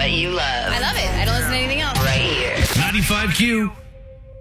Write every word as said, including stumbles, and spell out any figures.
that you love. I love it. I don't listen to anything else. Right here. ninety-five Q.